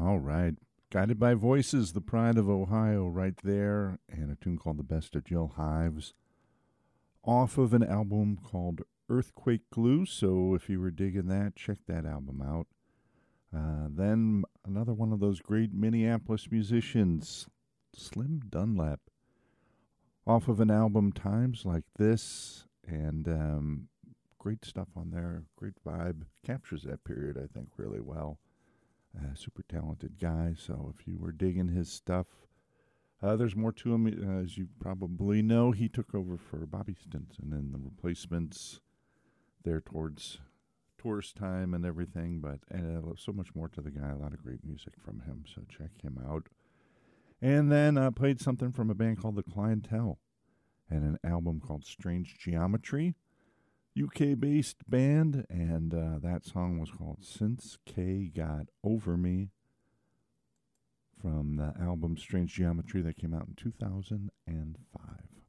All right. Guided by Voices, The Pride of Ohio, right there, and a tune called The Best of Jill Hives, off of an album called Earthquake Glue. So if you were digging that, check that album out. Then another one of those great Minneapolis musicians, Slim Dunlap, off of an album Times Like This, and great stuff on there, great vibe, captures that period, I think, really well. Super talented guy, so if you were digging his stuff, there's more to him. As you probably know, he took over for Bobby Stinson and the Replacements there towards tourist time and everything, but so much more to the guy, a lot of great music from him, so check him out. And then played something from a band called The Clientele and an album called Strange Geometry, UK-based band, and that song was called Since K Got Over Me from the album Strange Geometry that came out in 2005.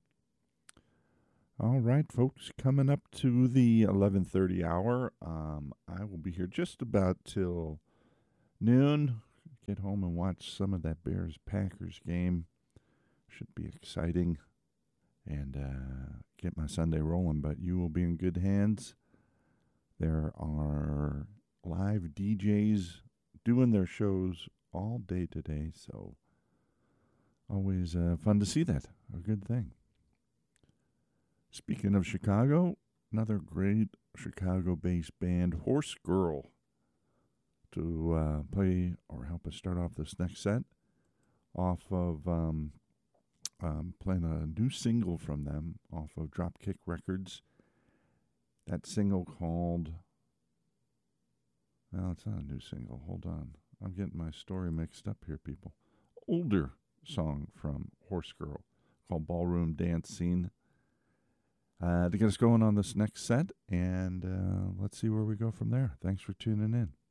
All right, folks, coming up to the 11:30 hour. I will be here just about till noon. Get home and watch some of that Bears-Packers game. Should be exciting. And get my Sunday rolling, but you will be in good hands. There are live DJs doing their shows all day today, so always fun to see that. A good thing. Speaking of Chicago, another great Chicago-based band, Horse Girl, to play or help us start off this next set off of playing a new single from them off of Dropkick Records. That single called... Well, it's not a new single. Hold on. I'm getting my story mixed up here, people. Older song from Horse Girl called Ballroom Dance Scene. To get us going on this next set, and let's see where we go from there. Thanks for tuning in.